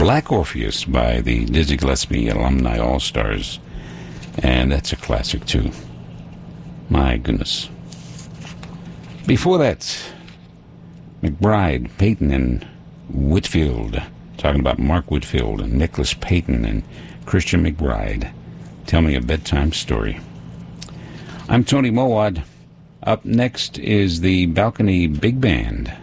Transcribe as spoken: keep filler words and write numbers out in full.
Black Orpheus by the Dizzy Gillespie Alumni All-Stars. And that's a classic, too. My goodness. Before that, McBride, Payton, and Whitfield. Talking about Mark Whitfield and Nicholas Payton and Christian McBride. Tell Me a Bedtime Story. I'm Tony Mowat. Up next is the Balcony Big Band.